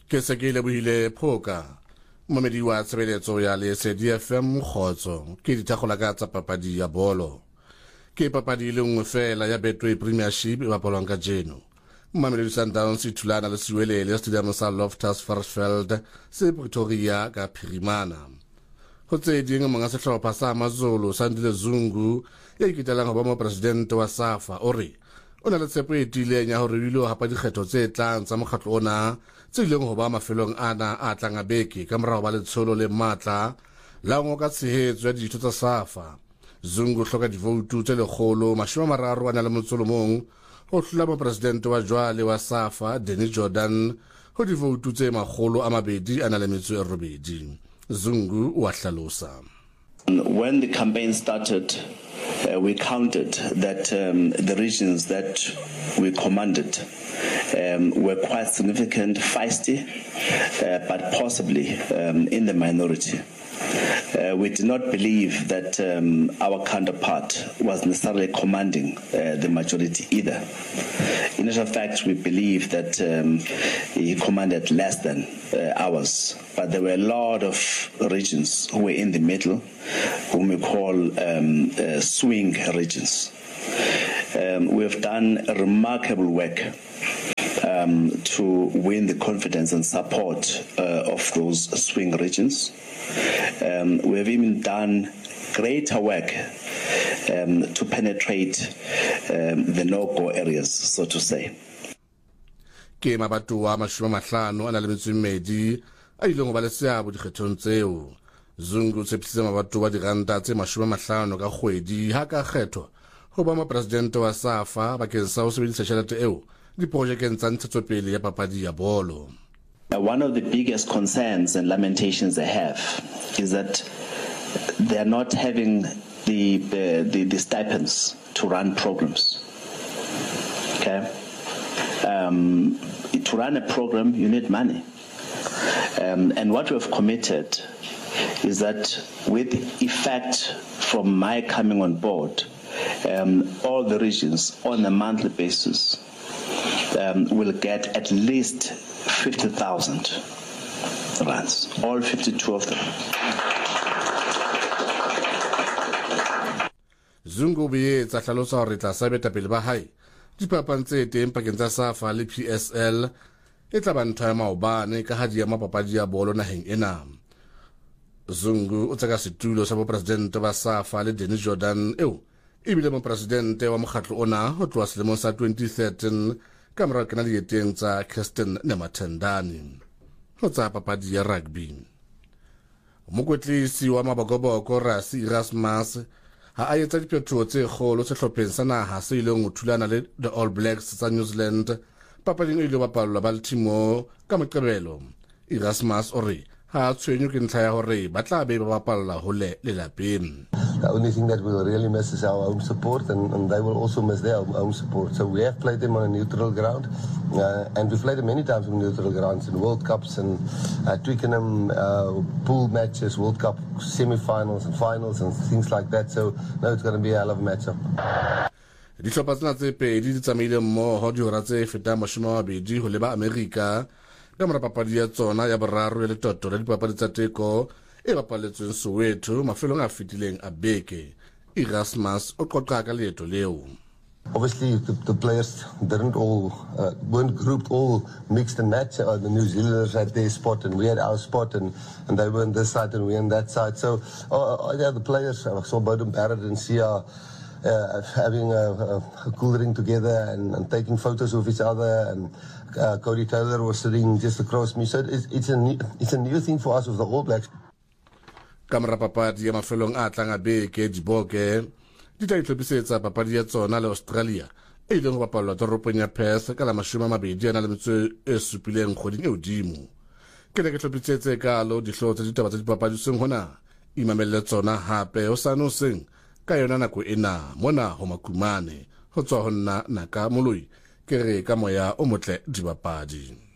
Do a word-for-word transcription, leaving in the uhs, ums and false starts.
ke se ke lebohile phoka momedi wa tshebeletso ya Lesedi F M Khotso ke dithagola ka tsa papadi ya bolo ke papadi le nngwe fela ya Betway Premiership e bapalwang ka jeno Mamelodi Sundowns e thulana le Siwelele Stadium sa Loftus Versfeld se Pretoria ka Phirimana ho tse ding mga sehlopha sa Amazulu Sandile Zungu ya ikitelang ho ba mo president wa SAFA ore o na le tshepo e tiileng ya hore o ile ho hapa dikgetho tse tlang tsa mokgatlo ona tse ileng ho ba mafelong ana a tlang a beke ka morao ba letsholo le matla la ngo ka tshehetso ya ditho tsa SAFA Zungu hloka divoutu tse lekgolo mashome a mararo a na le motsolomong ho hlola mo president wa jwale wa SAFA Danny Jordan ho divoutu tse makgolo a mabedi a na le metso e robedi Zungu wa hlalosa. When the campaign started, uh, we counted that um, the regions that we commanded um, were quite significant, feisty, uh, but possibly um, in the minority. Uh, we did not believe that um, our counterpart was necessarily commanding uh, the majority either. In actual fact, we believe that um, he commanded less than uh, ours, but there were a lot of regions who were in the middle, whom we call um, uh, swing regions. Um, we have done a remarkable work um, to win the confidence and support uh, of those swing regions. Um, we have even done greater work um, to penetrate um, the no-go areas, so to say. Ke mabatu wa mashome mahlano a na le metso e mmedi a ileng ho ba le seabo dikgethong tseo Zungu tshepisitse mabatu wa diranta tse mashome mahlano ka kgwedi ha ka kgetho ho ba mopresidente wa SAFA bakeng sa ho sebedisa tjhelete eo diprojekeng tsa ntshetsopele ya papadi ya bolo. One of the biggest concerns and lamentations they have is that they are not having the, the, the, the stipends to run programs. Okay? Um, to run a program, you need money. Um, and what we have committed is that with effect from my coming on board, um, all the regions on a monthly basis um, will get at least fifty thousand rands, all fifty-two of them. Zungu biye tsa hlalosa hore tla sabeta pele ba hae dipapang tse teng pakeng tsa SAFA le P S L e tla ba ntho ya maobane ka hadi ya mapapadi ya bolo naheng ena. Zungu o tsaka setulo sa mopresidente ba SAFA le Danny Jordan eo ebile mopresidente wa mokgatlo ona ho tloha selemong sa twenty thirteen ka mora kana dieteng tsa Kirsten Nematendani ho tsa papadi ya rugby. Mokwetlisi wa mabokoboko Rassie Erasmus ha a etsa diphethoho tse kgolo sehlopheng sa naha se ileng ho thulana le the All Blacks tsa New Zealand papading e ile bapalwa Baltimore ka Moqebelo. Erasmus o re ha tshwenyo ke ntlha ya hore ba tla be ba bapalla ho le lapeng. The only thing that we'll really miss is our home support, and, and they will also miss their home support. So we have played them on a neutral ground, uh, and we've played them many times on neutral grounds in World Cups and uh, Twickenham uh, pool matches, World Cup semi-finals and finals and things like that. So no, it's going to be a hell of a matchup. Dihlopha tsena tse pedi di tsamaile mmoho dihora tse fetang mashome a mabedi ho leba America ka mora papadi ya tsona ya boraro ya letoto la dipapadi tsa teko e bapaletsweng Soweto mafelong a fetileng a beke. Erasmus o qoqa ka leeto leo. Obviously, the, the players didn't all, uh, weren't grouped all mixed and matched. Uh, the New Zealanders had their spot and we had our spot, and, and they were on this side and we on that side. So, uh, yeah, the players, I saw Bowden Barrett and Sia uh, having a, a, a cool drink together and, and taking photos of each other, and uh, Cody Taylor was sitting just across me. So it's, it's, a new, it's a new thing for us with the All Blacks. Kamera papadi ya mafelong a tlang a beke Diboke di tla itlhopisetsa papadi ya tsona le Australia e ileng ho bapalwa toropong ya Perth ka la mashome a mabedi a na le metso e supileng kgweding e hodimo. Ke ne ke tlhopisetse kalo dihloho tsa ditaba tsa dipapadi seng hona imamelle tsona hape ho sano seng ka yona nako ena mona ho Makumane ho tswa ho nna Naka Moloi ke re ka moya o motle dibapadi.